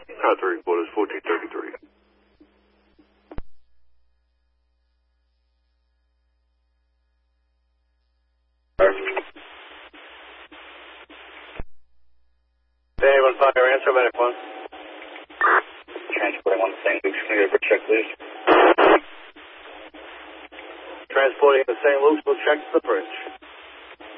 3 quarters, 1433. Anyone fire answer, medic 1. Transporting 1 St. Luke's, can we get a bridge check, please? Transporting to St. Luke's, we'll check to the bridge.